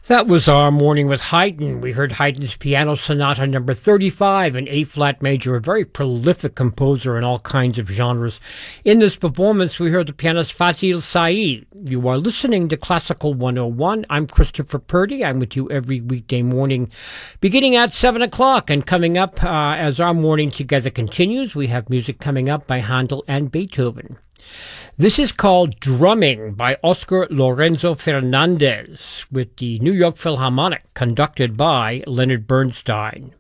That was our morning with Haydn. We heard Haydn's Piano Sonata number 35 in A-flat major, a very prolific composer in all kinds of genres. In this performance, we heard the pianist Fazil Saeed. You are listening to Classical 101. I'm Christopher Purdy. I'm with you every weekday morning, beginning at 7 o'clock. And coming up, as our morning together continues, we have music coming up by Handel and Beethoven. This is called Drumming by Oscar Lorenzo Fernandez with the New York Philharmonic, conducted by Leonard Bernstein.